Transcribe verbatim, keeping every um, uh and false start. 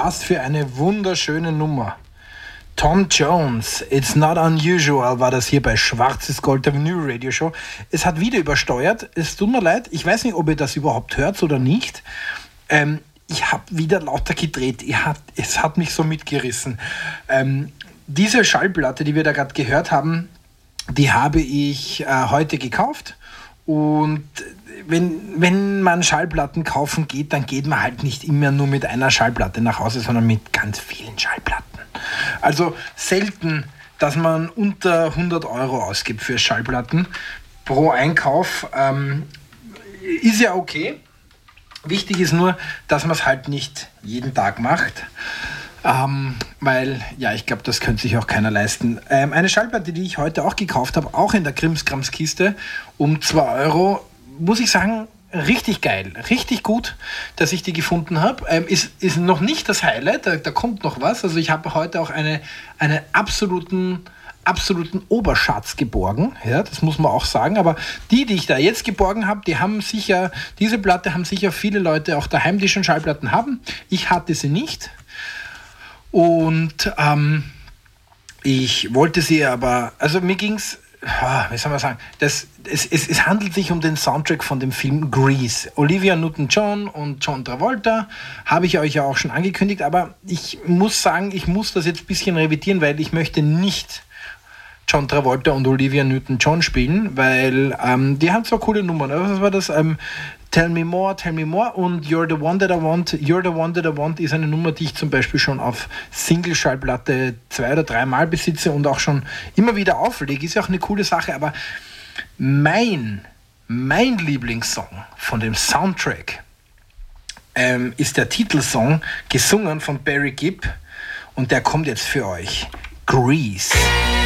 Was für eine wunderschöne Nummer. Tom Jones, It's Not Unusual, war das hier bei Schwarzes Gold, der Vinyl Radio Show. Es hat wieder übersteuert, es tut mir leid, ich weiß nicht, ob ihr das überhaupt hört oder nicht. Ähm, ich habe wieder lauter gedreht, ich hab, es hat mich so mitgerissen. Ähm, diese Schallplatte, die wir da gerade gehört haben, die habe ich äh, heute gekauft. Und wenn, wenn man Schallplatten kaufen geht, dann geht man halt nicht immer nur mit einer Schallplatte nach Hause, sondern mit ganz vielen Schallplatten. Also selten, dass man unter hundert Euro ausgibt für Schallplatten pro Einkauf. Ähm, ist ja okay. Wichtig ist nur, dass man es halt nicht jeden Tag macht. Ähm, weil, ja, ich glaube, das könnte sich auch keiner leisten. Ähm, eine Schallplatte, die ich heute auch gekauft habe, auch in der Krimskrams-Kiste, um zwei Euro, muss ich sagen, richtig geil, richtig gut, dass ich die gefunden habe. Ähm, ist, ist noch nicht das Highlight, da, da kommt noch was. Also ich habe heute auch eine, eine absoluten, absoluten Oberschatz geborgen, ja, das muss man auch sagen. Aber die, die ich da jetzt geborgen habe, die haben sicher, diese Platte haben sicher viele Leute auch daheim, die schon Schallplatten haben. Ich hatte sie nicht. Und ähm, ich wollte sie aber, also mir ging es, wie soll man sagen, das, es, es, es handelt sich um den Soundtrack von dem Film Grease. Olivia Newton-John und John Travolta, habe ich euch ja auch schon angekündigt, aber ich muss sagen, ich muss das jetzt ein bisschen revidieren, weil ich möchte nicht John Travolta und Olivia Newton-John spielen, weil ähm, die haben zwar coole Nummern, aber was war das? Ähm, Tell Me More, Tell Me More und You're the One That I Want. You're the One That I Want ist eine Nummer, die ich zum Beispiel schon auf Single-Schallplatte zwei oder dreimal besitze und auch schon immer wieder auflege. Ist ja auch eine coole Sache, aber mein, mein Lieblingssong von dem Soundtrack ähm, ist der Titelsong, gesungen von Barry Gibb, und der kommt jetzt für euch. Grease.